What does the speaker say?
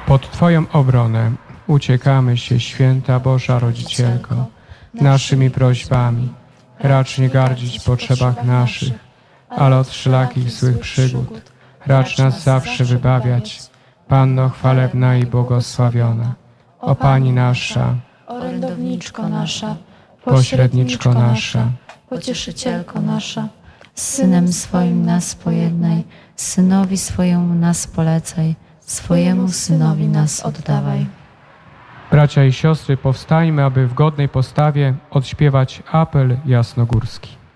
Pod Twoją obronę uciekamy się, święta Boża Rodzicielko, naszymi prośbami. Racz nie gardzić potrzebach naszych, ale od wszelakich złych przygód racz nas zawsze wybawiać. Panno chwalebna i błogosławiona, o Pani nasza, orędowniczko nasza, pośredniczko nasza, pocieszycielko nasza, z Synem swoim nas pojednaj, Synowi swojemu nas polecaj, swojemu Synowi nas oddawaj. Bracia i siostry, powstańmy, aby w godnej postawie odśpiewać apel jasnogórski.